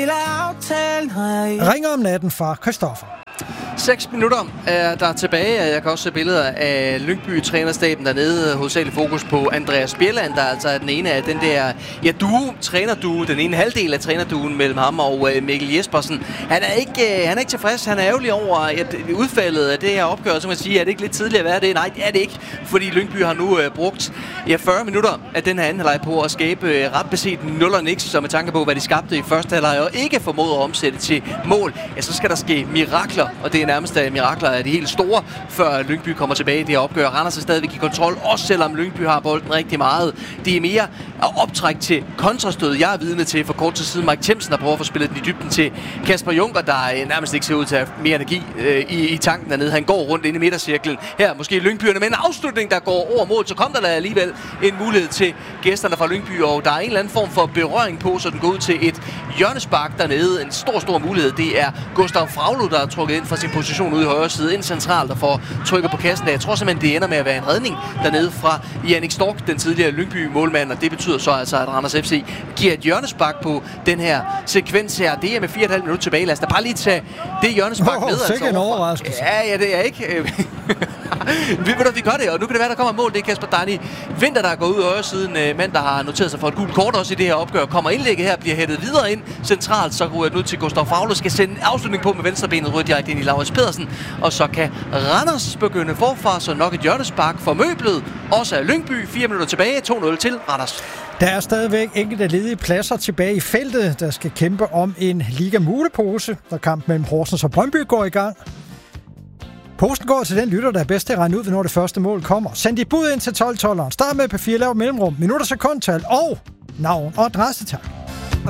Ringer om natten fra Christoffer. 6 minutter er der tilbage. Jeg kan også se billeder af Lyngby-trænerstaben dernede. Hovedsageligt fokus på Andreas Bjelland, der altså er den ene af den der trænerduo, den ene halvdel af trænerduen mellem ham og Mikkel Jespersen. Han er ikke tilfreds. Han er ærgerlig over at udfaldet af det her opgør, som man siger, er det ikke lidt tidligere at være det? Nej, det er det ikke, fordi Lyngby har nu brugt 40 minutter af den her anden halvleg på at skabe ret beset 0 og niks, så med tanke på, hvad de skabte i første halvleg og ikke formåede at omsætte til mål, ja, så skal der ske mirakler, og det er nærmest mirakler af de helt store, før Lyngby kommer tilbage i det her opgør. Randers er stadigvæk i kontrol, også selvom Lyngby har bolden rigtig meget. Det er mere at optræk til kontrastød, jeg er vidne til for kort tid siden. Mike Themsen har prøvet at få spillet den i dybden til Kasper Junker, der nærmest ikke ser ud til at have mere energi i tanken dernede. Han går rundt inde i midtercirklen. Her måske Lyngbyerne med en afslutning, der går over mål, så kom der alligevel en mulighed til gæsterne fra Lyngby, og der er en eller anden form for berøring på, så den går ud til et hjørnespark dernede. En stor mulighed. Det er Gustav Fraglo, der er trukket ind fra sin position ude i højre side, ind centralt og får trykket på kassen. Jeg tror simpelthen, det ender med at være en redning dernede fra Jannik Stork, den tidligere Lyngby-målmand, og det betyder så altså, at Randers FC giver et hjørnespark på den her sekvens her. Det er med 4,5 minutter tilbage. Lad os da bare lige tage det hjørnespark med. Altså, en overraskelse. Ja, det er ikke. Vi gør det, og nu kan det være, der kommer mål. Det er Kasper Dani Vinter, der går ud af højre siden. Mand, der har noteret sig for et gult kort også i det her opgør. Kommer indlægget her, bliver hættet videre ind centralt. Så ryger det ud til Gustav Fraglo. Skal sende en afslutning på med venstrebenet, ryger direkte ind i Laurits Pedersen. Og så kan Randers begynde forfra, så nok et hjørnespark for møblet. Også af Lyngby. 4 minutter tilbage. 2-0 til Randers. Der er stadigvæk enkelte ledige pladser tilbage i feltet, der skal kæmpe om en Liga-mulepose, da kampen mellem Horsens og Brøndby går i gang. Posten går til den lytter, der er bedst til at regne ud, når det første mål kommer. Send dit bud ind til 12-12'eren. Start med P4, lav mellemrum, minutter, sekundtal og navn og adresse, tak.